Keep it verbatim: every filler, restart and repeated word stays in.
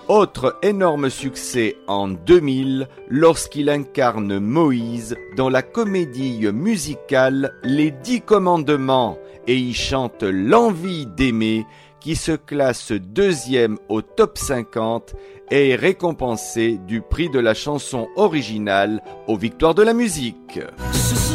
Autre énorme succès en deux mille lorsqu'il incarne Moïse dans la comédie musicale Les Dix Commandements et y chante L'envie d'aimer qui se classe deuxième au top cinquante et est récompensé du prix de la chanson originale aux Victoires de la musique.